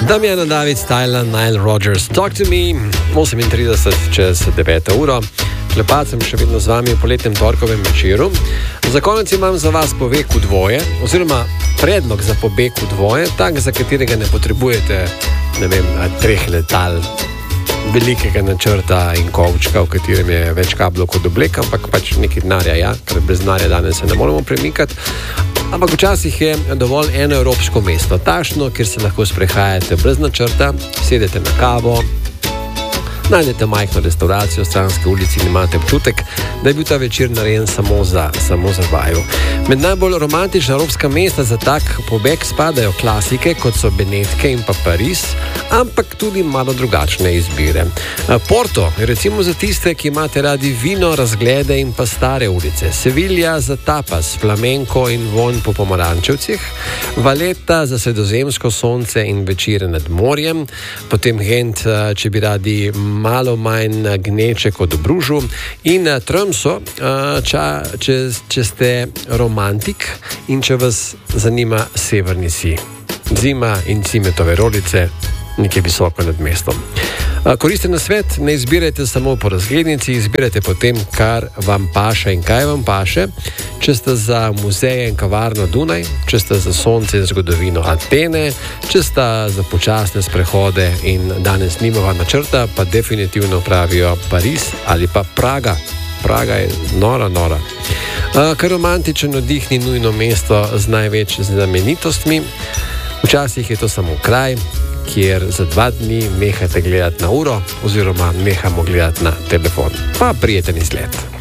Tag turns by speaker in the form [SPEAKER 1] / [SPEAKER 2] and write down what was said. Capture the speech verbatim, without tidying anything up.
[SPEAKER 1] Damjana David, Styla, Nile Rodgers, Talk to Me, osemintrideset čez deveto uro. Klepat sem še vedno z vami v poletnem torkovem večeru. Za konec imam za vas povek v dvoje, oziroma predlog za pobeg v dvoje, tak, za katerega ne potrebujete, ne vem, treh letal, velikega načrta in kovčka, v katerem je več kablov kot oblek, ampak pač nekaj denarja, ja, ker bez denarja danes se ne moremo premikati. Ampak včasih je dovolj eno evropsko mesto, takšno, kjer se lahko sprehajate brez načrta, sedete na kavo, najdete majhno restauracijo v stranski ulici in imate občutek, da je bil ta večer narejen samo za, samo za vaju. Med najbolj romantična evropska mesta za tak pobeg spadajo klasike, kot so Benetke in pa Pariz, ampak tudi malo drugačne izbire. Porto je recimo za tiste, ki imate radi vino, razglede in pa stare ulice. Sevilja za tapas, flamenko in vonj po pomarančevcih. Valetta za sredozemsko sonce in večere nad morjem. Potem Gent, če bi radi malo manj gneče kot v Bružu. In Tromsø, če, če ste romantik in če vas zanima severni sij. Zima in cimetove rolice, nekje visoko nad mestom. Koristen nasvet, ne izbirajte samo po razglednici, izbirajte po tem, kar vam paše in kaj vam paše. Če ste za muzeje in kavarno Dunaj, če ste za sonce in zgodovino Atene, če ste za počasne sprehode in danes nimava načrta, pa definitivno pravijo Pariz ali pa Praga. Praga je nora, nora. Kar romantičen oddih ni nujno mesto z največ znamenitostmi. Včasih je to samo kraj, kjer za dva dni nehate gledati na uro oziroma nehamo gledati na telefon. Pa prijeten izlet.